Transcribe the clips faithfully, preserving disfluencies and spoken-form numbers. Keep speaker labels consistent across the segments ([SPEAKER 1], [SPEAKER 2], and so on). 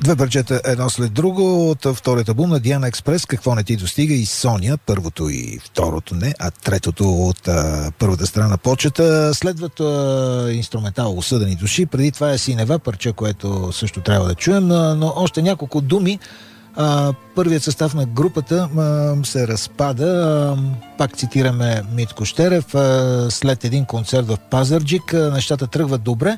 [SPEAKER 1] Две парчета едно след друго от вторият албум на Диана Експрес, Какво не ти достига, и Соня, първото и второто не, а третото от а, първата страна на почета. Следват а, инструментал Осъдени души, преди това е Синева, парче, което също трябва да чуем, но, но още няколко думи. А, първият състав на групата а, се разпада. А, пак цитираме Митко Щерев. А, след един концерт в Пазарджик а, нещата тръгват добре,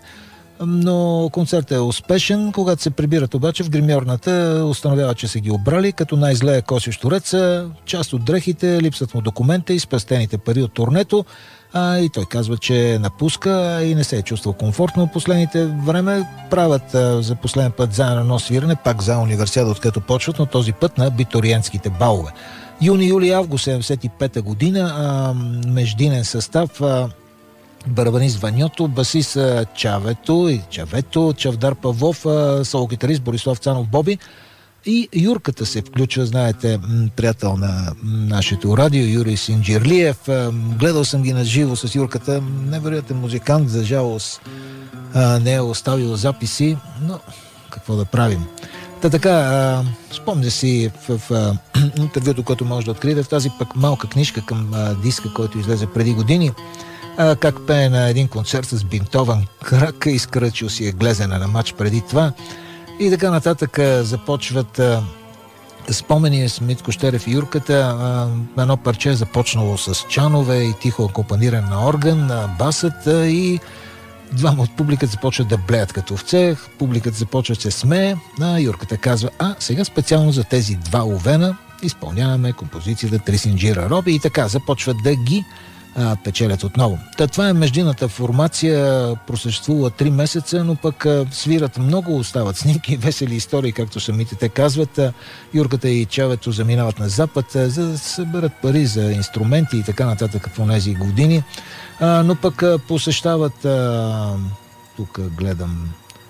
[SPEAKER 1] но концертът е успешен. Когато се прибират обаче в гримьорната, установява, че са ги обрали, като най-зле е Коси Штореца, част от дрехите, липсват му документа и спестените пари от турнето. А, и той казва, че напуска и не се е чувствал комфортно. Последните време правят а, за последен път заедно едно свирене, пак за универсиада, откъдето почват, но този път на абитуриентските балове. Юни, юли, август седемдесет и пета година, а, междинен състав, а, барабанист Ваньото, басист Чавето и Чавето, Чавдар Павлов, соло-гитарист Борислав Цанов Боби и Юрката се включва, знаете, приятел на нашето радио, Юрий Синджирлиев. Гледал съм ги на живо с Юрката, невероятен музикант, за жалост не е оставил записи, но какво да правим. Та така, спомня си в, в интервюто, което може да откриете, в тази пък малка книжка към диска, който излезе преди години, А, как пее на един концерт с бинтован крак, изкръчил си е глезена на матч преди това и така нататък. Започват а, спомени с Митко Щерев и Юрката. А, едно парче е започнало с чанове и тихо акомпаниране на орган, на басът, а, и двама от публиката започват да блеят като овце, публиката започва да се смее, а Юрката казва: а сега специално за тези два овена изпълняваме композицията Трисинджира Роби, и така започват да ги А, печелят отново. Та, това е междинната формация, просъществува три месеца, но пък а, свират много, остават снимки, весели истории, както самите те казват. А, Юрката и Чавето заминават на Запад, а, за да съберат пари за инструменти и така нататък в тези години. А, но пък а, посещават, а, тук гледам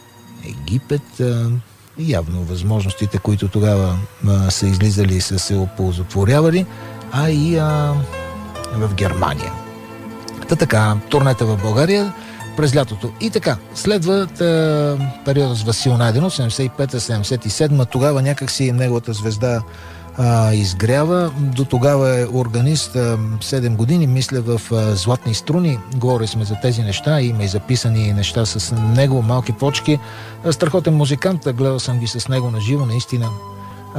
[SPEAKER 1] Египет, а, явно възможностите, които тогава а, са излизали, са се оползотворявали, а и а, в Германия. Та така, турнета в България през лятото. И така, следват е, периода с Васил Найденов, седемдесет и пета седемдесет и седма. Тогава някакси неговата звезда е, изгрява. До тогава е органист е, седем години, мисля, в е, Златни струни. Говорили сме за тези неща, има и записани неща с него, малки почки. Е, страхотен музикант, гледал съм ги с него на живо, наистина. Е,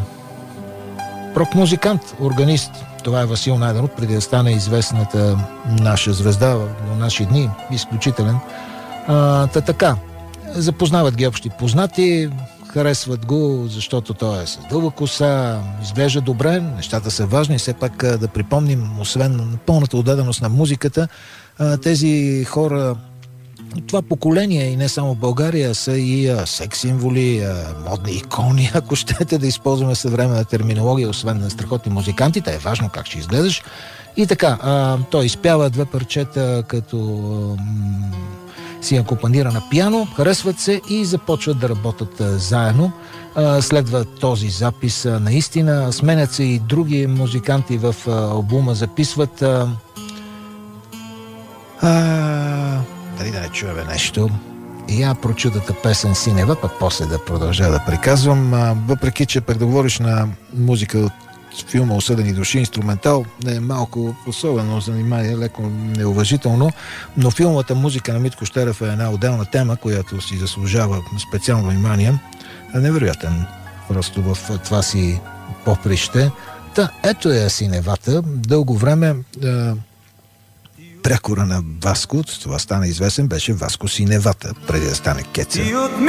[SPEAKER 1] рок-музикант, органист. Това е Васил Найденов, преди да стане известната наша звезда в наши дни, изключителен. А, та така, запознават ги общи познати, харесват го, защото той е с дълга коса, изглежда добре, нещата са важни. Все пак да припомним, освен пълната отдаденост на музиката, тези хора, това поколение, и не само в България, са и а, секс-символи, а, модни икони, ако щете да използваме съвременна терминология, освен на страхотни музикантите, е важно как ще изгледаш. И така, а, той изпява две парчета, като м- си акомпанира на пиано, харесват се и започват да работят а, заедно. А, следва този запис, а, наистина, сменят се и други музиканти в а, албума, записват а, а, дали да не чуваме нещо. И я прочудата песен Синева, пък после да продължа да приказвам. А, въпреки, че предговориш на музика от филма Осъдени души, инструментал, е малко особено занимание, леко неуважително, но филмата музика на Митко Щерев е една отделна тема, която си заслужава специално внимание. Невероятен просто в това си поприще. Та, ето е Синевата. Дълго време а, прякора на Васко, това стана известен, беше Васко Синевата, преди да стане Кеца.